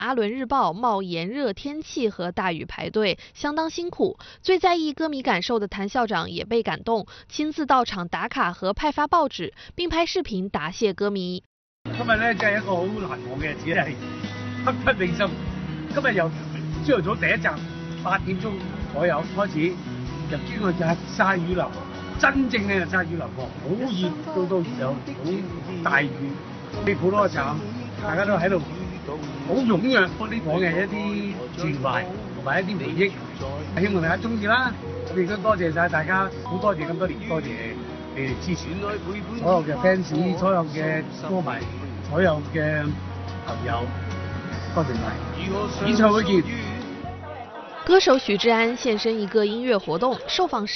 阿伦日报冒炎热天气和大雨排队，相当辛苦。最在意歌迷感受的谭校长也被感动，亲自到場打卡和派發報紙，並拍視頻答謝歌迷。 今日咧真係一個好難忘嘅日子，係刻骨銘心。今日由朝頭早第一站8點鐘左右開始入珠個日曬雨淋，真正嘅日曬雨淋喎，好熱到有好大雨，你好多個站大家都喺度好踴躍呢講嘅一啲情懷同埋一啲回憶，希望大家中意啦。亦都多謝晒大家，好多謝咁多年，多謝你哋支持所有嘅 fans， 所有嘅歌迷，所有嘅朋友，多謝晒！演唱會見。 歌手許志安現身一個音樂活動，受訪時